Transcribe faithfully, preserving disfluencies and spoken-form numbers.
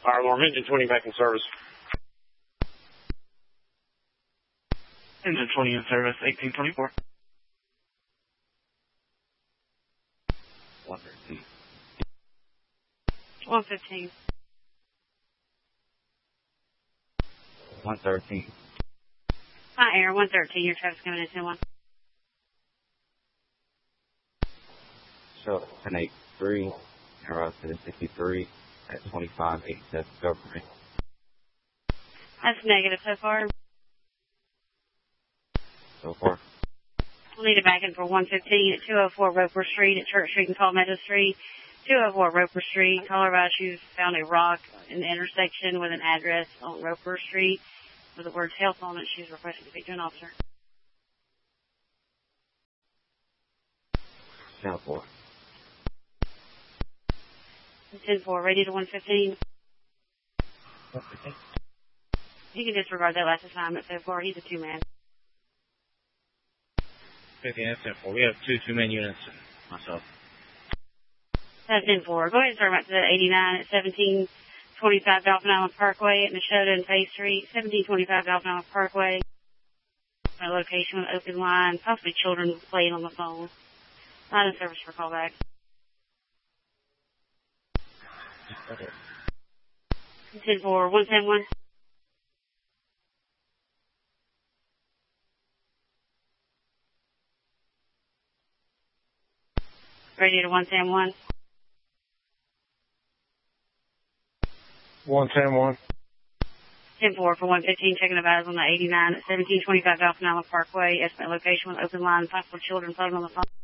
Fire alarm, engine twenty back in service. Engine twenty in service, eighteen twenty-four. one thirteen. one fifteen. one thirteen. Hi, Air, one thirteen, your traffic's coming in ten one. Show ten eighty-three, Aero ten sixty-three at twenty-five eighty-seven, go for me. That's negative so far. So far. We'll need it back in for one fifteen at two oh four Roper Street at Church Street and Palmetto Street. two oh four Roper Street. Caller advised you found a rock in the intersection with an address on Roper Street with the words health on it. She's requesting to speak to an officer. ten four. ten four, ready to one fifteen. one fifteen. You can disregard that last assignment so far. He's a two-man. fifteen, that's ten four. We have two two-man units and myself. That's ten four. Go ahead and start back to that eighty-nine at seventeen twenty-five Dolphin Island Parkway at Nashotah and Fay Street. seventeen twenty-five Dolphin Island Parkway. A location with open line, possibly children playing on the phone. Line of service for callback. Okay. ten four, one ten one. Ready to one ten one. one ten one. ten four for one fifteen, checking the vitals on the eighty-nine at seventeen twenty-five Dolphin Island Parkway. Estimate location with open line, possible children playing on the phone.